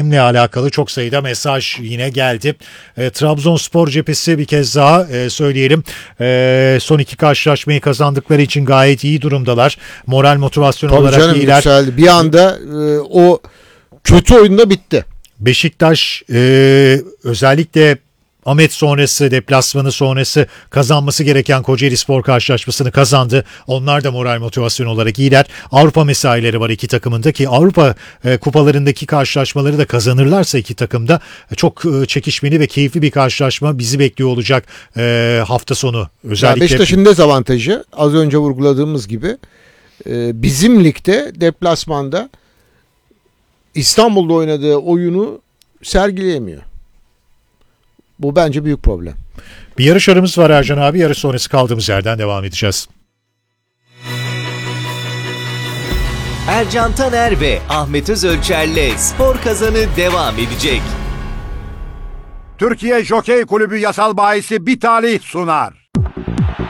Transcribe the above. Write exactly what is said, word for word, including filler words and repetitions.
isimle alakalı çok sayıda mesaj yine geldi. E, Trabzonspor cephesi bir kez daha e, söyleyelim. E, son iki karşılaşmayı kazandıkları için gayet iyi durumdalar. Moral motivasyon Tabii olarak canım, iyiler. yükseldi. Bir anda e, o kötü oyunda bitti. Beşiktaş e, özellikle Ahmet sonrası, deplasmanı sonrası kazanması gereken Kocaelispor karşılaşmasını kazandı. Onlar da moral motivasyon olarak iyiler. Avrupa mesaileri var iki takımında ki Avrupa e, kupalarındaki karşılaşmaları da kazanırlarsa iki takımda çok e, çekişmeli ve keyifli bir karşılaşma bizi bekliyor olacak e, hafta sonu. Özellikle Ya Beşiktaş'ın dezavantajı az önce vurguladığımız gibi e, bizim ligde deplasmanda İstanbul'da oynadığı oyunu sergileyemiyor. Bu bence büyük problem. Bir yarış aramız var Ercan abi. Yarış sonrası kaldığımız yerden devam edeceğiz. Ercan Taner ve Ahmet Özölçer'le Spor Kazanı devam edecek. Türkiye Jokey Kulübü Yasal Bayisi Bir Talih sunar.